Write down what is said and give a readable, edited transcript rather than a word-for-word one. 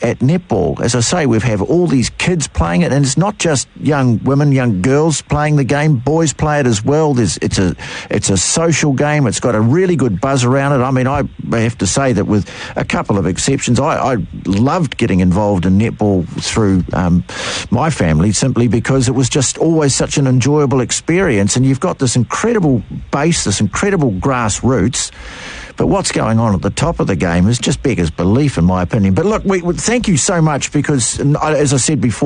at netball. As I say, we have all these kids playing it, and it's not just young women, young girls playing the game. Boys play it as well. It's a social game. It's got a really good buzz around it. I mean, I have to say that with a couple of exceptions, I loved getting involved in netball through my family, simply because it was just always such an enjoyable experience, and you've got this incredible base, this incredible grassroots. But what's going on at the top of the game is just beggars belief, in my opinion. But look, thank you so much, because, as I said before,